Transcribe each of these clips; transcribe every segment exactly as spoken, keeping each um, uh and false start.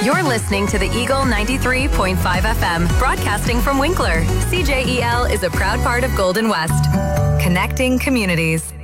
You're listening to the Eagle ninety-three point five F M, broadcasting from Winkler. C J E L is a proud part of Golden West, connecting communities.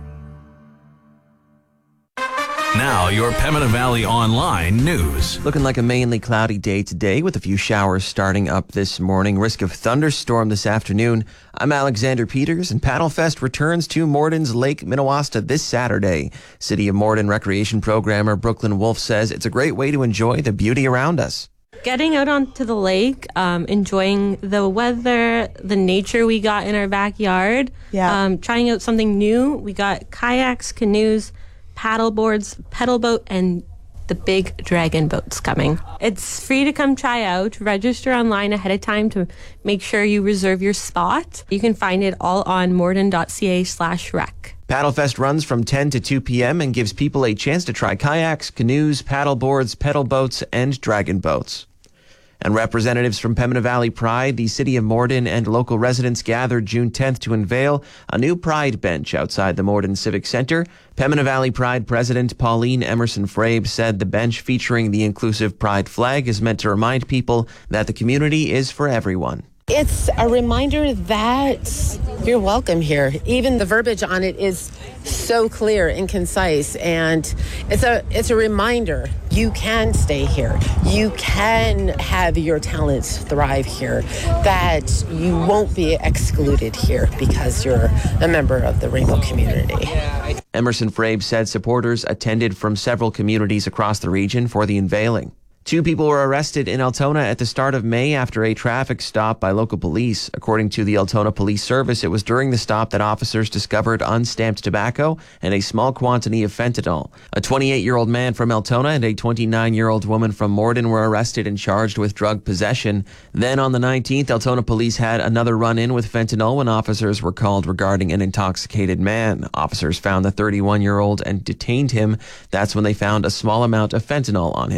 Now, your Pembina Valley Online news. Looking like a mainly cloudy day today with a few showers starting up this morning. Risk of thunderstorm this afternoon. I'm Alexander Peters, and Paddlefest returns to Morden's Lake Minnewaska this Saturday. City of Morden recreation programmer Brooklyn Wolf says it's a great way to enjoy the beauty around us. Getting out onto the lake, um, enjoying the weather, the nature we got in our backyard. Yeah. Um, trying out something new. We got kayaks, canoes, paddle boards, pedal boat, and the big dragon boats coming. It's free to come try out. Register online ahead of time to make sure you reserve your spot. You can find it all on morden.ca slash rec. Paddlefest runs from ten to two p.m. and gives people a chance to try kayaks, canoes, paddle boards, pedal boats, and dragon boats. And representatives from Pembina Valley Pride, the City of Morden, and local residents gathered June tenth to unveil a new Pride bench outside the Morden Civic Centre. Pembina Valley Pride President Pauline Emerson-Frabe said the bench featuring the inclusive Pride flag is meant to remind people that the community is for everyone. It's a reminder that you're welcome here. Even the verbiage on it is so clear and concise, and it's a it's a reminder you can stay here. You can have your talents thrive here, that you won't be excluded here because you're a member of the Rainbow community. Emerson-Frabe said supporters attended from several communities across the region for the unveiling. Two people were arrested in Altona at the start of May after a traffic stop by local police. According to the Altona Police Service, it was during the stop that officers discovered unstamped tobacco and a small quantity of fentanyl. A twenty-eight-year-old man from Altona and a twenty-nine-year-old woman from Morden were arrested and charged with drug possession. Then on the nineteenth, Altona police had another run-in with fentanyl when officers were called regarding an intoxicated man. Officers found the thirty-one-year-old and detained him. That's when they found a small amount of fentanyl on him.